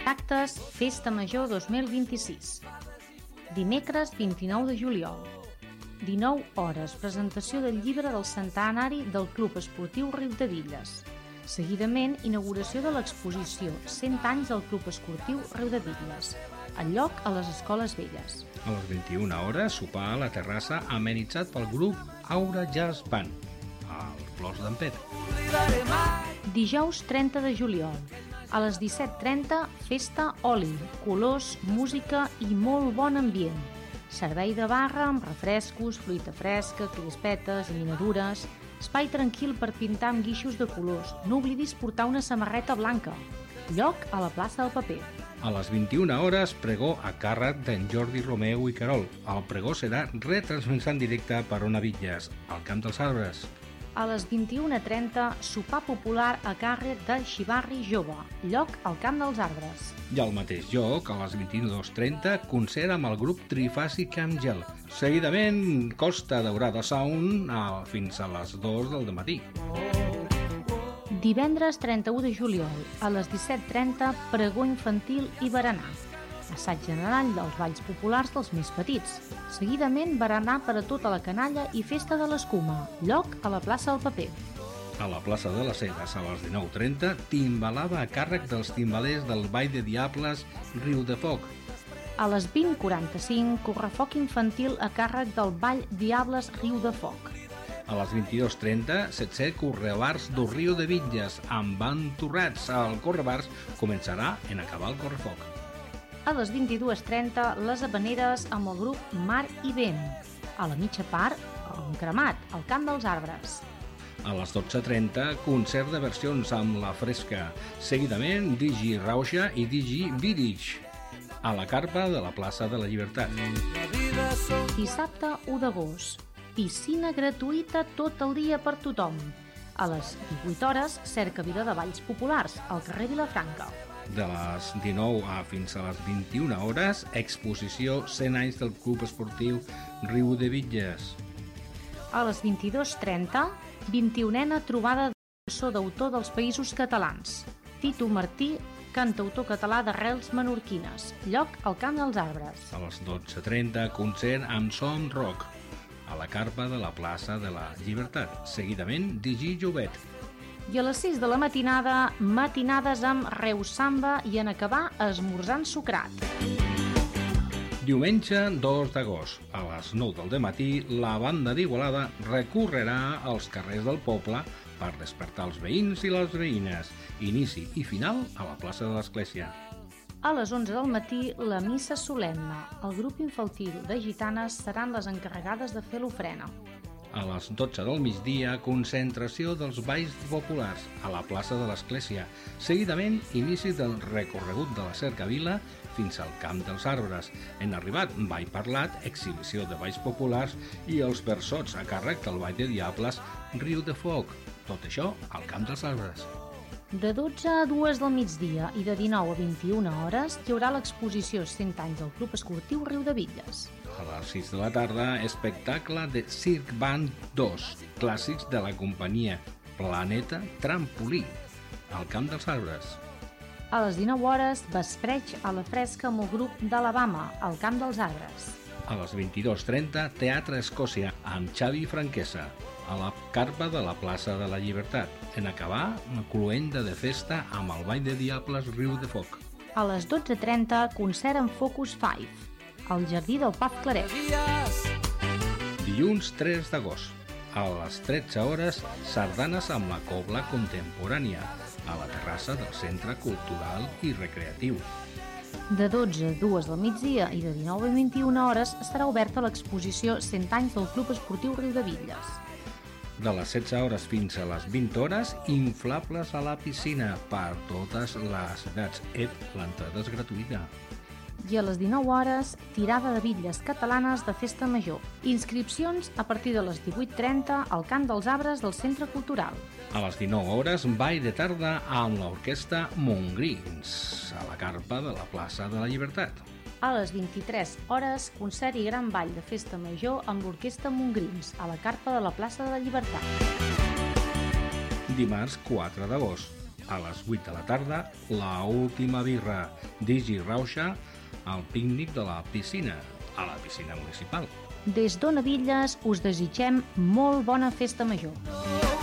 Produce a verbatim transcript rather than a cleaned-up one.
Actes Festa Major dos mil vint-i-sis. Dimecres vint-i-nou de juliol. dinou hores, presentació del llibre del centenari del Club Esportiu Riudebitlles. Seguidament, inauguració de l'exposició cent anys del Club Esportiu Riudebitlles. El lloc a les Escoles Velles. A les vint-i-una hores, sopar a la terrassa amenitzat pel grup Aura Jazz Band, al Clos d'en Pet. Dijous trenta de juliol. A les disset trenta, festa oli, colors, música i molt bon ambient. Servei de barra amb refrescos, fruita fresca, crispetes, llaminadures, espai tranquil per pintar amb guixos de colors. No oblidis portar una samarreta blanca. Lloc a la plaça del Paper. A les vint-i-una hores, pregó a càrrec d'en Jordi Romeu i Carol. El pregó serà retransmès en directe per Ona Bitlles, al Camp dels Arbres. A les vint-i-una trenta, sopar popular a càrrec de Xivarri Jove, lloc al Camp dels Arbres. I al mateix lloc, a les vint-i-dues trenta, concert amb el grup Trifàsic Àngel. Seguidament, Costa Daurada Sound fins a les dues del matí. Divendres trenta-u de juliol, a les disset trenta, pregó infantil i berenar. Assaig general dels balls populars dels més petits. Seguidament, berenar per a tota la canalla i festa de l'escuma, lloc a la plaça del Paper. A la plaça de les Ceres, a les dinou trenta, timbalada a càrrec dels timbalers del Ball de Diables Riu de Foc. A les vint quaranta-cinc, correfoc infantil a càrrec del Ball Diables Riu de Foc. A les vint-i-dues trenta, setze correbars do Riu de Bitlles amb Banturrats. El correbars començarà en acabar el correfoc. A les vint-i-dues trenta, les habaneres amb el grup Mar i Vent. A la mitja part, el cremat, al Camp dels Arbres. A les dotze trenta, concert de versions amb La Fresca. Seguidament, Digi Rauxa i Digi Virich, a la carpa de la plaça de la Llibertat. Dissabte u d'agost. Piscina gratuïta tot el dia per tothom. A les divuit hores, cercavila de balls populars, al carrer Vilafranca. De les dinou a fins a les vint-i-una hores, exposició cent anys del Club Esportiu Riudebitlles. A les vint-i-dues trenta, vint-i-unena trobada de cançó d'autor dels Països Catalans. Tito Martí, cantautor català d'arrels menorquines. Lloc al Camp dels Arbres. A les dotze trenta, concert amb Som Rock, a la carpa de la plaça de la Llibertat. Seguidament, Digi Jovet. I a les sis de la matinada, matinades amb Reus Samba i en acabar esmorzant sucrat. Diumenge dos d'agost, a les nou del dematí, la banda d'Igualada recorrerà als carrers del poble per despertar els veïns i les veïnes. Inici i final a la plaça de l'Església. A les onze del matí, la missa solemne. El grup infantil de gitanes seran les encarregades de fer l'ofrena. A les dotze del migdia, concentració dels balls populars a la plaça de l'Església. Seguidament, inici del recorregut de la cercavila fins al Camp dels Arbres. En arribat, ball parlat, exhibició de balls populars i els versots a càrrec del Ball de Diables Riu de Foc. Tot això al Camp dels Arbres. De dotze a dues del migdia i de dinou a vint-i-una hores hi haurà l'exposició cent anys del Club Esportiu Riudebitlles. A les sis de la tarda, espectacle de Circ Band dos, clàssics de la companyia Planeta Trampolí, al Camp dels Arbres. A les dinou hores, vespreig a la fresca amb el grup d'Alabama, al Camp dels Arbres. A les vint-i-dues trenta, Teatre Escòcia, amb Xavi Franquesa, a la carpa de la plaça de la Llibertat. En acabar, una cluenda de festa amb el Ball de Diables Riu de Foc. A les dotze trenta, concert amb Focus cinc, al Jardí del Paz Claret. Dilluns tres d'agost, a les tretze hores, sardanes amb la cobla contemporània, a la terrassa del Centre Cultural i Recreatiu. De dotze a dues del migdia i de dinou a vint-i-una hores estarà oberta l'exposició cent anys del Club Esportiu Riudebitlles. De les setze hores fins a les vint hores, inflables a la piscina per totes les edats. Ep, l'entrada és gratuïta. I a les dinou hores, tirada de bitlles catalanes de festa major. Inscripcions a partir de les divuit trenta al Camp dels Arbres del Centre Cultural. A les dinou hores, ball de tarda amb l'orquestra Montgrins, a la carpa de la plaça de la Llibertat. A les vint-i-tres hores, concert i gran ball de festa major amb l'orquestra Montgrins, a la carpa de la plaça de la Llibertat. Dimarts quatre d'agost, A les vuit de la tarda, la última birra, Digi Rauxa, al pícnic de la piscina, a la piscina municipal. Des d'Ona Villes us desitgem molt bona festa major.